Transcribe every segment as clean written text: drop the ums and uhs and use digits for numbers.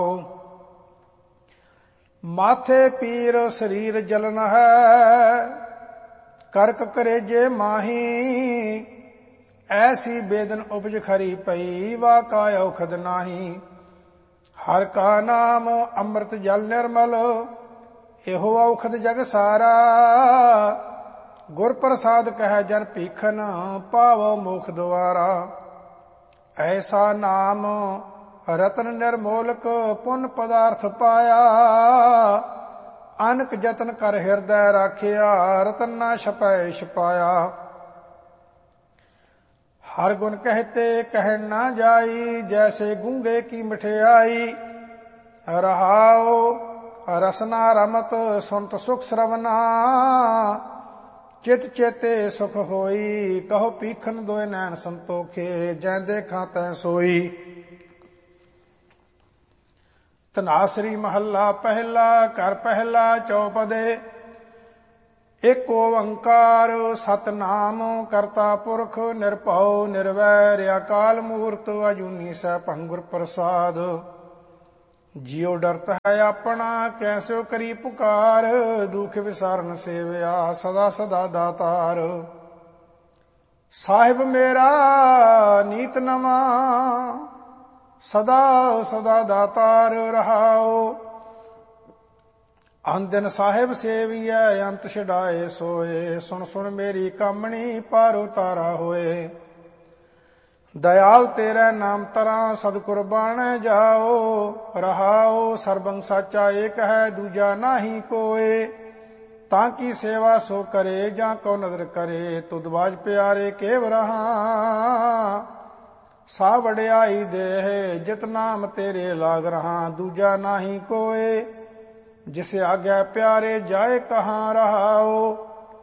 माथे पीर शरीर जलन है, करक करेजे माही। ऐसी बेदन उपज खरी पई, वा का औखद नाही। हर का नाम अमृत जल निर्मल, एहो औखद जग सारा। गुर प्रसाद कह जन पीखन, पावो मोख द्वारा। ऐसा नाम रतन निर्मोलक, पुन पदार्थ पाया। अनक जतन कर हृदय राखिया, रतन ना छपै छपाया। हर गुण कहते कहन ना जाई, जैसे गूंगे की मिठियाई। रहाओ रसना रमत, सुनत सुख श्रवना। चित चेते सुख होई, कहो पीखन दोए नैन संतोखे। जै देखा तै सोई। ਧਨਾਸਰੀ ਮਹੱਲਾ ਪਹਿਲਾ। ਘਰ ਪਹਿਲਾ ਚੌਪਦੇ। ਇਕ ਓੰਕਾਰ ਸਤਨਾਮ ਕਰਤਾ ਪੁਰਖ, ਨਿਰਭਉ ਨਿਰਵੈਰ ਅਕਾਲ ਮੂਰਤ। ਅਜੂਨੀ ਸੈਭੰ ਗੁਰ ਪ੍ਰਸਾਦ। ਜਿਉ ਡਰਤ ਹੈ ਆਪਣਾ, ਕੈਸਿਓ ਕਰੀ ਪੁਕਾਰ। ਦੁਖ ਵਿਸਾਰਨ ਸੇਵਿਆ, ਸਦਾ ਸਦਾ ਦਾਤਾਰ। ਸਾਹਿਬ ਮੇਰਾ ਨੀਤ ਨਵਾਂ, ਸਦਾ ਸਦਾ ਦਾਤਾਰ ਰਹਾਓ। ਅੰਦਿਨ ਸਾਹਿਬ ਸੇਵੀਐ, ਅੰਤ ਛਡਾਏ ਸੋਏ। ਸੁਣ ਸੁਣ ਮੇਰੀ ਕਾਮਣੀ, ਪਾਰ ਉਤਾਰਾ ਹੋਏ। ਦਇਆਲ ਤੇਰਾ ਨਾਮ ਤਰਾਂ, ਸਤਿਗੁਰ ਬਾਣੈ ਜਾਓ। ਰਹਾਓ ਸਰਬੰ ਸਾਚਾ ਏਕ ਹੈ, ਦੂਜਾ ਨਾਹੀ ਕੋਏ। ਤਾਂ ਕੀ ਸੇਵਾ ਸੋ ਕਰੇ, ਜਾਂ ਕੋ ਨਦਰ ਕਰੇ। ਤੁਧ ਬਾਜ ਪਿਆਰੇ ਕੇਵ ਰਹਾ। ਸਾ ਵਡਿਆਈ ਦੇਹ, ਜਿਤ ਨਾਮ ਤੇਰੇ ਲਾਗ ਰਹਾ। ਦੂਜਾ ਨਾਹੀ ਕੋਏ, ਜਿਸ ਆਗਿਆ ਪਿਆਰੇ ਜਾਏ ਕਹਾਂ। ਰਹਾਓ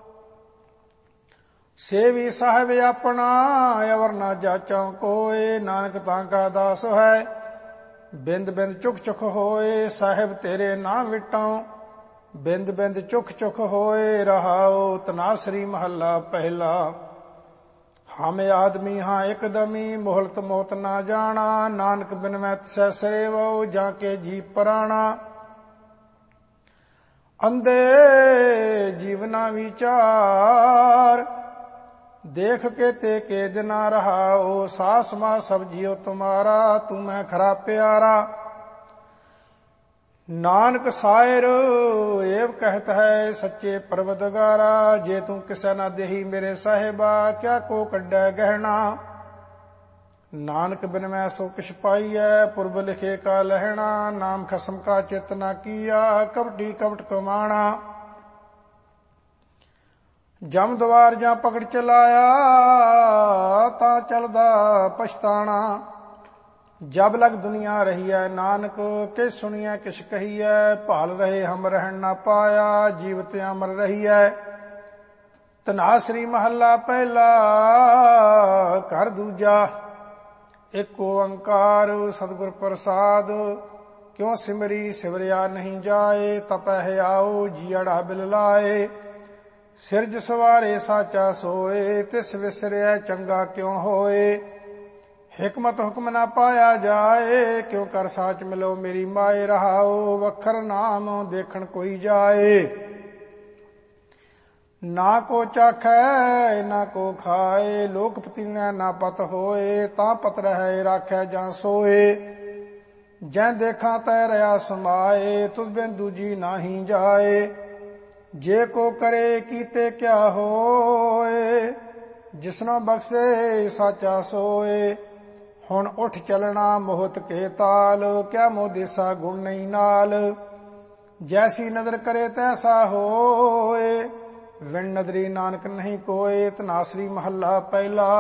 ਸੇਵੀ ਸਾਹਿਬ ਆਪਣਾ, ਅਵਰ ਨਾ ਜਾਚਾਂ ਕੋਏ। ਨਾਨਕ ਤਾਂ ਕਾ ਦਾਸ ਹੈ, ਬਿੰਦ ਬਿੰਦ ਚੁਖ ਚੁਖ ਹੋਏ। ਸਾਹਿਬ ਤੇਰੇ ਨਾ ਵਿਟਾਂ, ਬਿੰਦ ਬਿੰਦ ਚੁਖ ਚੁਖ ਹੋਏ। ਰਹਾਓ ਧਨਾਸਰੀ ਮਹੱਲਾ ਪਹਿਲਾ। ਹਮ ਆਦਮੀ ਹਾਂ ਇਕਦਮੀ, ਮੋਹਲਤ ਮੋਤ ਨਾ ਜਾਣਾ। ਨਾਨਕ ਬਿਨ ਮੈਂ ਤਿਸੈ ਸਰੇਵਉ, ਜਾਂ ਕੇ ਜੀ ਪਰਾਣਾ। ਅੰਧੇ ਜੀਵਨਾ ਵਿਚਾਰ, ਦੇਖ ਕੇ ਤੇ ਕੇ ਦਿਨਾ। ਰਹਾਓ ਸਾਸ ਮਾ ਸਭ ਜੀਉ ਤੁਮਾਰਾ, ਤੂੰ ਮੈਂ ਖਰਾ ਪਿਆਰਾ। ਨਾਨਕ ਸਾਇਰ ਏਵ ਕਹਿਤ ਹੈ, ਸੱਚੇ ਪਰਵਦਗਾਰਾ। ਜੇ ਤੂੰ ਕਿਸੇ ਨਾ ਦੇਹੀ ਮੇਰੇ ਸਾਹਿਬਾ, ਕਿਆ ਕੋ ਕੱਢੈ ਗਹਿਣਾ। ਨਾਨਕ ਬਿਨ ਮੈਂ ਸੋ ਕਿਛ ਪਾਈਐ, ਪੁਰਬ ਲਿਖੇ ਕਾ ਲਹਿਣਾ। ਨਾਮ ਖਸਮ ਕਾ ਚਿਤ ਨਾ ਕੀਆ, ਕਪਟੀ ਕਪਟ ਕਮਾਣਾ। ਜਮ ਦਵਾਰ ਜਾਂ ਪਕੜ ਚਲਾਇਆ, ਤਾਂ ਚਲਦਾ ਪਛਤਾਣਾ। ਜਬ ਲਗ ਦੁਨੀਆ ਰਹੀਐ, ਨਾਨਕ ਕਿਸ ਸੁਣੀਐ ਕਿਛ ਕਹੀਐ। ਭਾਲ ਰਹੇ ਹਮ ਰਹਿਣ ਨਾ ਪਾਇਆ, ਜੀਵਤ ਅਮਰ ਰਹੀਐ। ਧਨਾਸਰੀ ਮਹੱਲਾ ਪਹਿਲਾ। ਘਰ ਦੂਜਾ। ਇਕ ਓੰਕਾਰ ਸਤਿਗੁਰ ਪ੍ਰਸਾਦ, ਕਿਉ ਸਿਮਰੀ ਸਿਵਰਿਆ ਨਹੀਂ ਜਾਏ। ਤਪੈ ਹਿਆਉ ਜੀਅੜਾ ਬਿਲ ਲਾਏ। ਸਿਰਜ ਸਵਾਰੇ ਸਾਚਾ ਸੋਏ, ਤਿਸ ਵਿਸਰਿਆ ਚੰਗਾ ਕਿਉ ਹੋਏ। ਹਿਕਮਤ ਹੁਕਮ ਨਾ ਪਾਇਆ ਜਾਏ, ਕਿਉ ਕਰ ਸਾਚ ਮਿਲੋ ਮੇਰੀ ਮਾਏ। ਰਹਾਓ ਵਖਰ ਨਾਮ ਦੇਖਣ ਕੋਈ ਜਾਏ। ਨਾ ਕੋ ਚਾਖੈ ਨਾ ਕੋ ਖਾਏ, ਲੋਕ ਪਤੀਨੈ ਨਾ ਪਤ ਹੋਏ। ਤਾਂ ਪਤ ਰਹਿ ਰਾਖੈ ਜਾਂ ਸੋਏ, ਜੈ ਦੇਖਾਂ ਤੈ ਰਿਆ ਸਮਾਏ। ਤੁਧ ਬਿਨ ਦੂਜੀ ਨਾਹੀ ਜਾਏ। ਜੇ ਕੋ ਕਰੇ ਕੀਤੇ ਕਿਆ ਹੋਏ, ਜਿਸਨੋ ਬਖਸ਼ੇ ਸਾਚਾ ਸੋਏ। ਹੁਣ ਉੱਠ ਚਲਣਾ ਮੋਹਤ ਕੇ ਤਾਲ, ਕਿਆ ਮੋਹ ਦੇਸਾ ਗੁਣ ਨਹੀਂ ਨਾਲ। ਜੈਸੀ ਨਦਰ ਕਰੇ ਤੈਸਾ ਹੋਏ, ਵਿਣ ਨਦਰੀ ਨਾਨਕ ਨਹੀਂ ਕੋਏ। ਧਨਾਸਰੀ ਮਹੱਲਾ ਪਹਿਲਾ।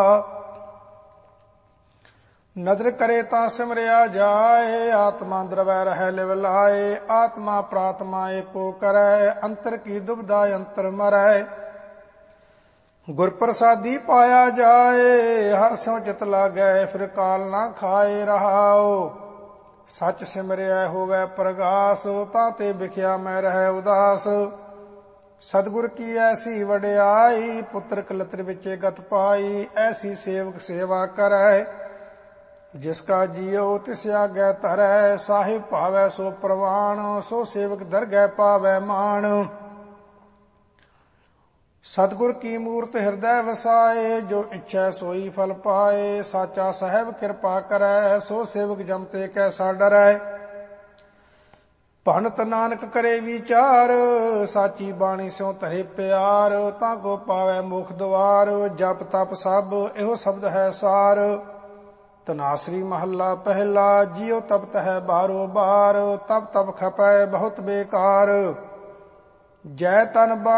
ਨਦਰ ਕਰੇ ਤਾਂ ਸਿਮਰਿਆ ਜਾਏ, ਆਤਮਾ ਦਰਵੈ ਰਹਿ ਲਿਵ ਲਾਏ। ਆਤਮਾ ਪ੍ਰਾਤਮਾ ਏਕੋ ਕਰੈ, ਅੰਤਰ ਕੀ ਦੁਬਿਧਾ ਅੰਤਰ ਮਰੈ। ਗੁਰ ਪ੍ਰਸਾਦੀ ਪਾਇਆ ਜਾਏ, ਹਰ ਸਿਉ ਚਿਤ ਲਾਗੈ। ਫਿਰ ਕਾਲ ਨਾ ਖਾਏ। ਰਹਾਓ ਸੱਚ ਸਿਮਰਿਆ ਹੋਵੈ ਪ੍ਰਗਾਸ, ਤਾਂ ਤੇ ਵਿਖਿਆ ਮੈਂ ਰਹਿ ਉਦਾਸ। ਸਤਿਗੁਰ ਕੀ ਐਸੀ ਵਡਿਆਈ, ਪੁੱਤਰ ਕਲਤਰ ਵਿੱਚ ਗਤ ਪਾਈ। ਐਸੀ ਸੇਵਕ ਸੇਵਾ ਕਰੈ, ਜਿਸ ਕਾ ਜੀਉ ਤਿਸ ਆਗੈ ਧਰੈ, ਸਾਹਿਬ ਭਾਵੈ ਸੋ ਪ੍ਰਵਾਣ, ਸੋ ਸੇਵਕ ਦਰਗਹਿ ਪਾਵੈ ਮਾਣ। ਸਤਿਗੁਰ ਕੀ ਮੂਰਤ ਹਿਰਦੈ ਵਸਾਏ, ਜੋ ਇੱਛੈ ਸੋਈ ਫਲ ਪਾਏ। ਸਾਚਾ ਸਾਹਿਬ ਕਿਰਪਾ ਕਰੈ, ਸੋ ਸੇਵਕ ਜਮ ਤੇ ਕੈਸਾ ਡਰੈ। ਭਣਤ ਨਾਨਕ ਕਰੇ ਵਿਚਾਰ, ਸਾਚੀ ਬਾਣੀ ਸਿਉ ਧਰੇ ਪਿਆਰ। ਤਾਂ ਕੋ ਪਾਵੈ ਮੁਖ ਦੁਆਰ, ਜਪ ਤਪ ਸਭ ਇਹੋ ਸ਼ਬਦ ਹੈ ਸਾਰ। ਧਨਾਸਰੀ ਮਹੱਲਾ ਪਹਿਲਾ, ਜਿਉ ਤਪਤ ਹੈ ਬਾਰੋ ਬਾਰ, ਤਪ ਤਪ ਖਪੈ ਬਹੁਤ ਬੇਕਾਰ। ਜੈ ਤਨ